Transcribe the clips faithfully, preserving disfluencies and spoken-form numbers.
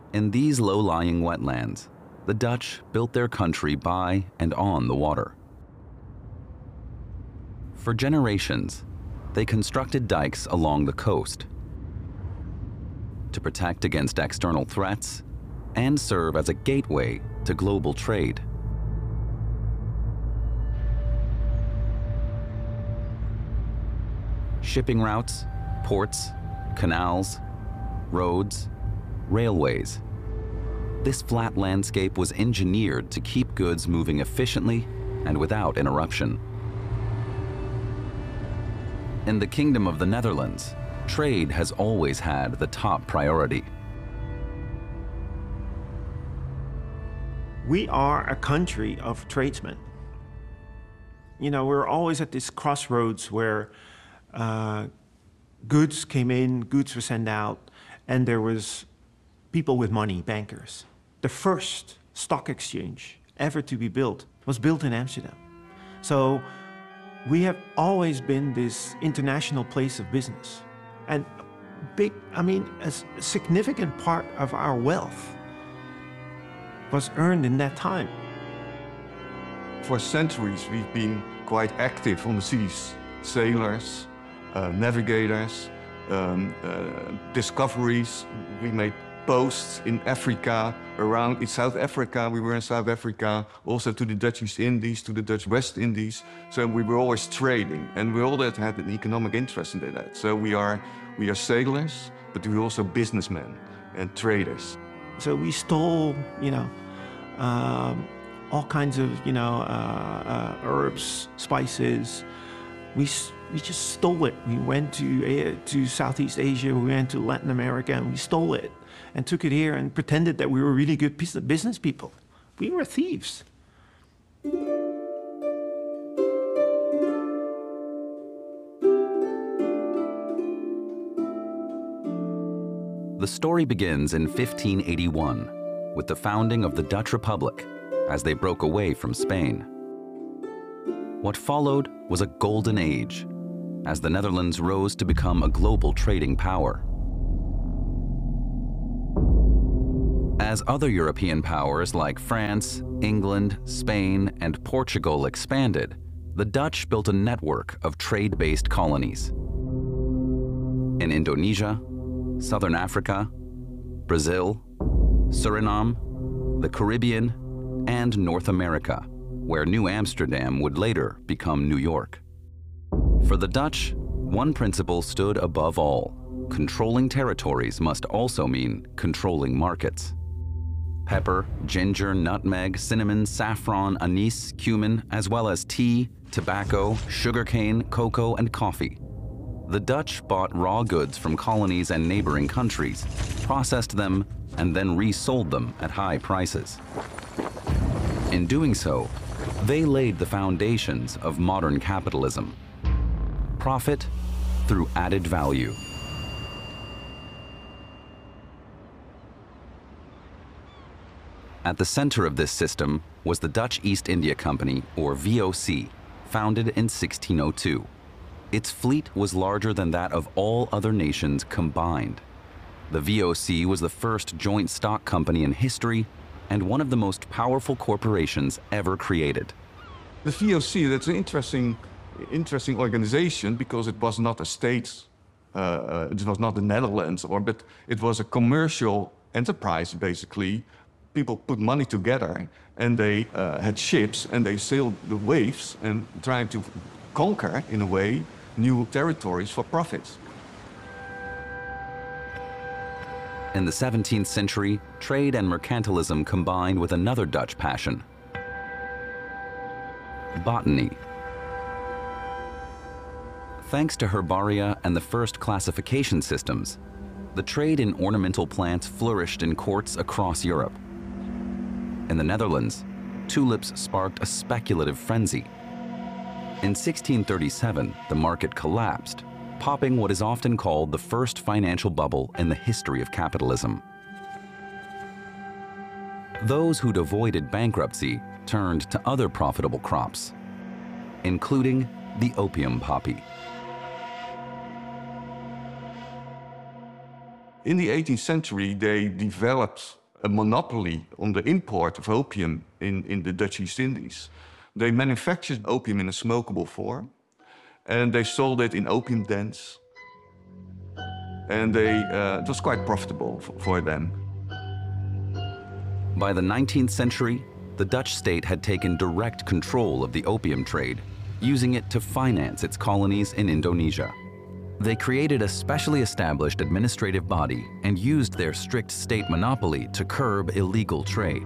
In these low-lying wetlands, the Dutch built their country by and on the water. For generations, they constructed dikes along the coast to protect against external threats and serve as a gateway to global trade. Shipping routes, ports, canals, roads, railways. This flat landscape was engineered to keep goods moving efficiently and without interruption. In the Kingdom of the Netherlands, trade has always had the top priority. We are a country of tradesmen. You know, we're always at this crossroads where uh, goods came in, goods were sent out, and there was people with money, bankers. The first stock exchange ever to be built was built in Amsterdam. So we have always been this international place of business. And big, I mean, a significant part of our wealth was earned in that time. For centuries, we've been quite active on the seas. Sailors, uh, navigators, um, uh, discoveries. We made posts in Africa, around in South Africa. We were in South Africa, also to the Dutch East Indies, to the Dutch West Indies. So we were always trading, and we all that had an economic interest in that. So we are, we are sailors, but we're also businessmen and traders. So we stole, you know, um, all kinds of, you know, uh, uh, herbs, spices. We, we just stole it. We went to, uh, to Southeast Asia, we went to Latin America, and we stole it and took it here and pretended that we were really good business people. We were thieves. The story begins in fifteen eighty-one with the founding of the Dutch Republic as they broke away from Spain. What followed was a golden age as the Netherlands rose to become a global trading power. As other European powers like France, England, Spain, and Portugal expanded, the Dutch built a network of trade-based colonies. In Indonesia, Southern Africa, Brazil, Suriname, the Caribbean, and North America, where New Amsterdam would later become New York. For the Dutch, one principle stood above all. Controlling territories must also mean controlling markets. Pepper, ginger, nutmeg, cinnamon, saffron, anise, cumin, as well as tea, tobacco, sugarcane, cocoa, and coffee. The Dutch bought raw goods from colonies and neighboring countries, processed them, and then resold them at high prices. In doing so, they laid the foundations of modern capitalism. Profit through added value. At the center of this system was the Dutch East India Company, or V O C, founded in sixteen oh two. Its fleet was larger than that of all other nations combined. The V O C was the first joint stock company in history and one of the most powerful corporations ever created. The V O C, that's an interesting, interesting organization because it was not a state, uh, uh, it was not the Netherlands, or, but it was a commercial enterprise, basically. People put money together and they uh, had ships and they sailed the waves and tried to conquer, in a way, new territories for profits. In the seventeenth century, trade and mercantilism combined with another Dutch passion: botany. Thanks to herbaria and the first classification systems, the trade in ornamental plants flourished in courts across Europe. In the Netherlands, tulips sparked a speculative frenzy. In sixteen thirty-seven, the market collapsed, popping what is often called the first financial bubble in the history of capitalism. Those who'd avoided bankruptcy turned to other profitable crops, including the opium poppy. In the eighteenth century, they developed a monopoly on the import of opium in, in the Dutch East Indies. They manufactured opium in a smokable form, and they sold it in opium dens. And they, uh, it was quite profitable for, for them. By the nineteenth century, the Dutch state had taken direct control of the opium trade, using it to finance its colonies in Indonesia. They created a specially established administrative body and used their strict state monopoly to curb illegal trade.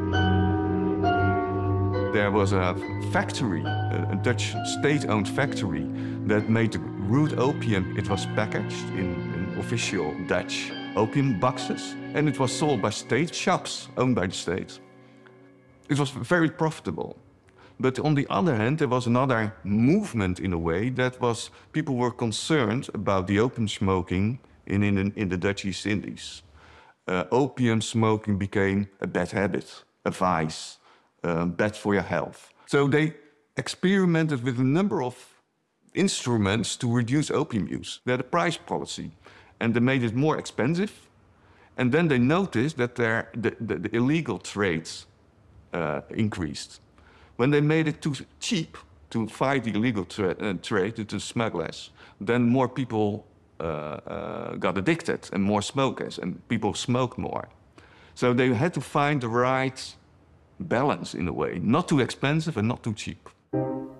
There was a factory, a Dutch state-owned factory, that made the root opium. It was packaged in, in official Dutch opium boxes, and it was sold by state shops owned by the state. It was very profitable. But on the other hand, there was another movement in a way that was, people were concerned about the opium smoking in, in, in the Dutch East Indies. Uh, opium smoking became a bad habit, a vice, uh, bad for your health. So they experimented with a number of instruments to reduce opium use. They had a price policy, and they made it more expensive. And then they noticed that their, the, the, the illegal trades uh, increased. When they made it too cheap to fight the illegal tra uh, trade, to smugglers, then more people uh, uh, got addicted and more smokers, and people smoked more. So they had to find the right balance in a way, not too expensive and not too cheap.